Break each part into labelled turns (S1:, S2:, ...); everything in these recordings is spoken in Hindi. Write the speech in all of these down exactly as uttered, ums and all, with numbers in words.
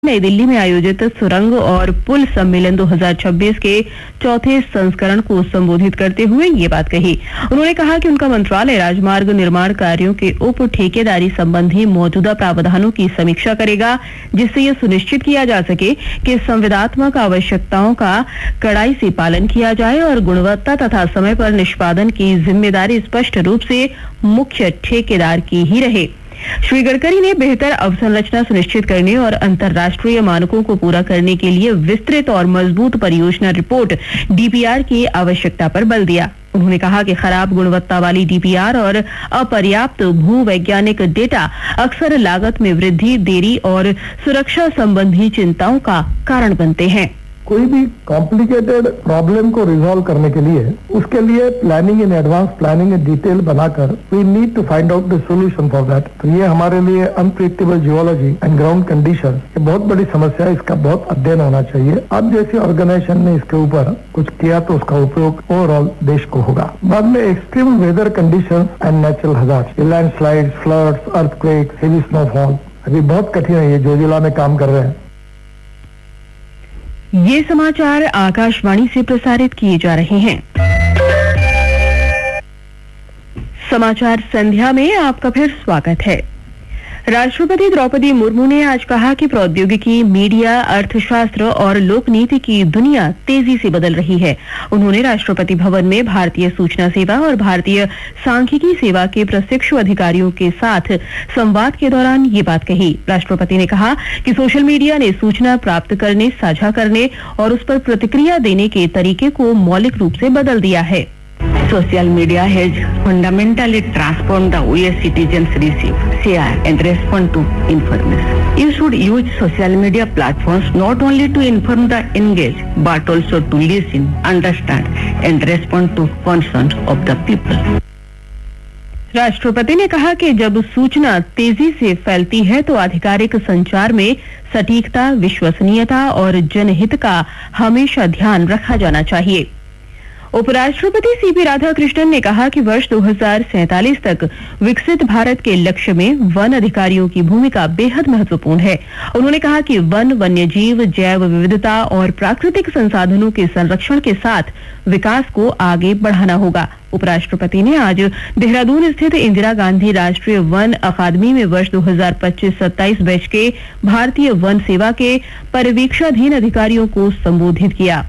S1: नई दिल्ली में आयोजित सुरंग और पुल सम्मेलन दो हज़ार छब्बीस के चौथे संस्करण को संबोधित करते हुए ये बात कही। उन्होंने कहा कि उनका मंत्रालय राजमार्ग निर्माण कार्यों के उप ठेकेदारी संबंधी मौजूदा प्रावधानों की समीक्षा करेगा, जिससे यह सुनिश्चित किया जा सके कि संविदात्मक आवश्यकताओं का कड़ाई से पालन किया जाए और गुणवत्ता तथा समय पर निष्पादन की जिम्मेदारी स्पष्ट रूप से मुख्य ठेकेदार की ही रहे। श्री गडकरी ने बेहतर अवसंरचना सुनिश्चित करने और अंतर्राष्ट्रीय मानकों को पूरा करने के लिए विस्तृत और मजबूत परियोजना रिपोर्ट डीपीआर की आवश्यकता पर बल दिया। उन्होंने कहा कि खराब गुणवत्ता वाली डीपीआर और अपर्याप्त भूवैज्ञानिक डेटा अक्सर लागत में वृद्धि, देरी और सुरक्षा संबंधी चिंताओं का कारण बनते हैं।
S2: कोई भी कॉम्प्लिकेटेड प्रॉब्लम को रिजॉल्व करने के लिए उसके लिए planning in advance, planning in detail बनाकर we need to find out the solution for that. तो ये हमारे लिए unpredictable geology and ground condition ये बहुत बड़ी समस्या है, इसका बहुत अध्ययन होना चाहिए। अब जैसे ऑर्गेनाइजेशन ने इसके ऊपर कुछ किया तो उसका उपयोग ओवरऑल देश को होगा। बाद में extreme weather condition and natural hazard, landslide, floods, earthquake, heavy snowfall अभी बहुत कठिन है। ये जो जिला में काम कर रहे हैं।
S1: ये समाचार आकाशवाणी से प्रसारित किए जा रहे हैं। समाचार संध्या में आपका फिर स्वागत है। राष्ट्रपति द्रौपदी मुर्मू ने आज कहा कि प्रौद्योगिकी, मीडिया, अर्थशास्त्र और लोकनीति की दुनिया तेजी से बदल रही है। उन्होंने राष्ट्रपति भवन में भारतीय सूचना सेवा और भारतीय सांख्यिकी सेवा के प्रशिक्षु अधिकारियों के साथ संवाद के दौरान ये बात कही। राष्ट्रपति ने कहा कि सोशल मीडिया ने सूचना प्राप्त करने, साझा करने और उस पर प्रतिक्रिया देने के तरीके को मौलिक रूप से बदल दिया है।
S3: Social media has fundamentally transformed the way citizens receive, share and respond to information. You should use social media platforms not only to inform the engaged, but also to listen, understand and respond to concerns of the people.
S1: राष्ट्रपति ने कहा कि जब सूचना तेजी से फैलती है तो आधिकारिक संचार में सटीकता, विश्वसनीयता और जनहित का हमेशा ध्यान रखा जाना चाहिए। उपराष्ट्रपति सीपी राधाकृष्णन ने कहा कि वर्ष दो हज़ार सैंतालीस तक विकसित भारत के लक्ष्य में वन अधिकारियों की भूमिका बेहद महत्वपूर्ण है। उन्होंने कहा कि वन, वन्यजीव, जैव विविधता और प्राकृतिक संसाधनों के संरक्षण के साथ विकास को आगे बढ़ाना होगा। उपराष्ट्रपति ने आज देहरादून स्थित इंदिरा गांधी राष्ट्रीय वन अकादमी में वर्ष दो हज़ार पच्चीस सत्ताईस बैच के भारतीय वन सेवा के परिवीक्षाधीन अधिकारियों को संबोधित किया।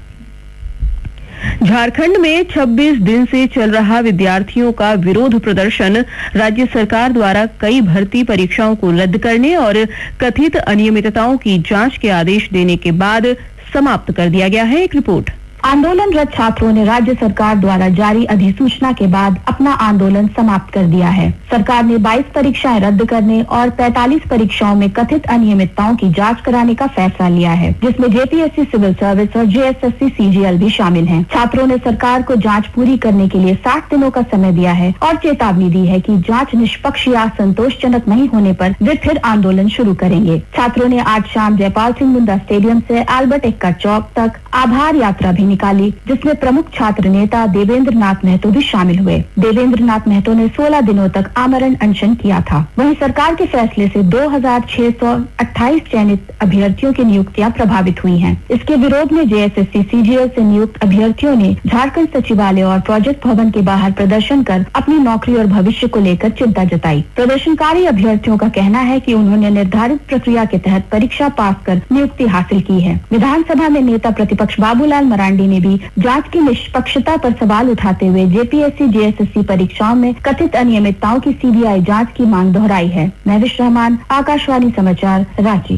S1: झारखंड में छब्बीस दिन से चल रहा विद्यार्थियों का विरोध प्रदर्शन राज्य सरकार द्वारा कई भर्ती परीक्षाओं को रद्द करने और कथित अनियमितताओं की जांच के आदेश देने के बाद समाप्त कर दिया गया है। एक रिपोर्ट।
S4: आंदोलनरत छात्रों ने राज्य सरकार द्वारा जारी अधिसूचना के बाद अपना आंदोलन समाप्त कर दिया है। सरकार ने बाईस परीक्षाएं रद्द करने और पैंतालीस परीक्षाओं में कथित अनियमितताओं की जांच कराने का फैसला लिया है, जिसमें जेपीएससी सिविल सर्विस और जेएसएससी सीजीएल भी शामिल हैं। छात्रों ने सरकार को जांच पूरी करने के लिए साठ दिनों का समय दिया है और चेतावनी दी है कि जाँच निष्पक्ष या संतोषजनक नहीं होने पर वे फिर आंदोलन शुरू करेंगे। छात्रों ने आज शाम जयपाल सिंह मुंडा स्टेडियम से अल्बर्ट एक्का चौक तक आभार यात्रा भी निकाली, जिसमें प्रमुख छात्र नेता देवेंद्र नाथ महतो भी शामिल हुए। देवेंद्र नाथ महतो ने सोलह दिनों तक आमरण अनशन किया था। वहीं सरकार के फैसले से दो हज़ार छह सौ अट्ठाईस चयनित अभ्यर्थियों की नियुक्तियां प्रभावित हुई हैं। इसके विरोध में जेएसएससी सीजीएल से नियुक्त अभ्यर्थियों ने झारखंड सचिवालय और प्रोजेक्ट भवन के बाहर प्रदर्शन कर अपनी नौकरी और भविष्य को लेकर चिंता जताई। प्रदर्शनकारी अभ्यर्थियों का कहना है कि उन्होंने निर्धारित प्रक्रिया के तहत परीक्षा पास कर नियुक्ति हासिल की है। विधानसभा में नेता प्रतिपक्ष बाबूलाल मरांडी ने भी जांच की निष्पक्षता पर सवाल उठाते हुए जेपीएससी जेएसएससी परीक्षाओं में कथित अनियमितताओं की सीबीआई जांच की मांग दोहराई है। महविश रहमान, आकाशवाणी समाचार, रांची।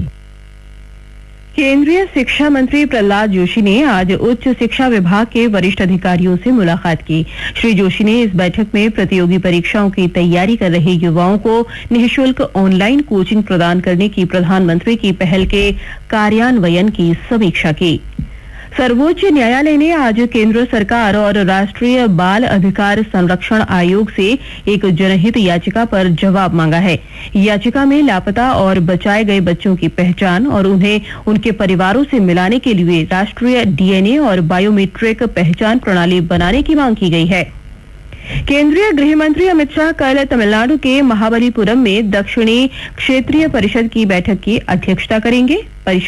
S1: केंद्रीय शिक्षा मंत्री प्रहलाद जोशी ने आज उच्च शिक्षा विभाग के वरिष्ठ अधिकारियों से मुलाकात की। श्री जोशी ने इस बैठक में प्रतियोगी परीक्षाओं की तैयारी कर रहे युवाओं को निःशुल्क ऑनलाइन कोचिंग प्रदान करने की प्रधानमंत्री की पहल के कार्यान्वयन की समीक्षा की। सर्वोच्च न्यायालय ने आज केंद्र सरकार और राष्ट्रीय बाल अधिकार संरक्षण आयोग से एक जनहित याचिका पर जवाब मांगा है। याचिका में लापता और बचाए गए बच्चों की पहचान और उन्हें उनके परिवारों से मिलाने के लिए राष्ट्रीय डीएनए और बायोमेट्रिक पहचान प्रणाली बनाने की मांग की गई है। केंद्रीय गृह मंत्री अमित शाह कल तमिलनाडु के महाबलीपुरम में दक्षिणी क्षेत्रीय परिषद की बैठक की अध्यक्षता करेंगे।